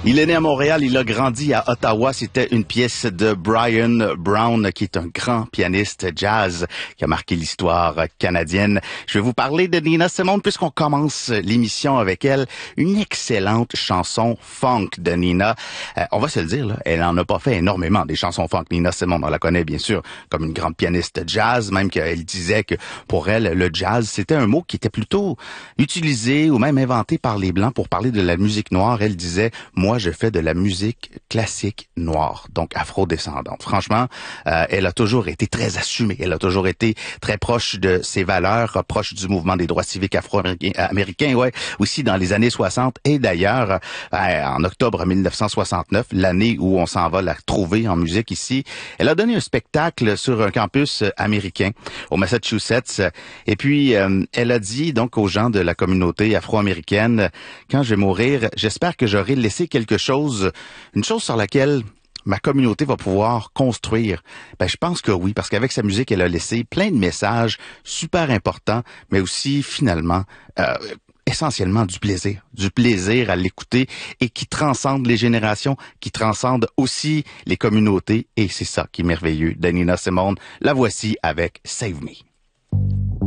Il est né à Montréal, il a grandi à Ottawa. C'était une pièce de Brian Brown, qui est un grand pianiste jazz qui a marqué l'histoire canadienne. Je vais vous parler de Nina Simone puisqu'on commence l'émission avec elle. Une excellente chanson funk de Nina. On va se le dire, là, elle en a pas fait énormément des chansons funk. Nina Simone, on la connaît bien sûr comme une grande pianiste jazz, même qu'elle disait que pour elle, le jazz, c'était un mot qui était plutôt utilisé ou même inventé par les Blancs pour parler de la musique noire. Elle disait, moi, je fais de la musique classique noire, donc afro-descendante. Franchement, elle a toujours été très assumée. Elle a toujours été très proche de ses valeurs, proche du mouvement des droits civiques afro-américains, ouais, aussi dans les années 60. Et d'ailleurs, en octobre 1969, l'année où on s'en va la trouver en musique ici, elle a donné un spectacle sur un campus américain au Massachusetts. Et puis, elle a dit donc aux gens de la communauté afro-américaine, quand je vais mourir, j'espère que j'aurai laissé quelque chose, une chose sur laquelle ma communauté va pouvoir construire. Ben, je pense que oui, parce qu'avec sa musique, elle a laissé plein de messages super importants, mais aussi finalement, essentiellement du plaisir à l'écouter et qui transcende les générations, qui transcende aussi les communautés. Et c'est ça qui est merveilleux de Nina Simone. La voici avec Save Me.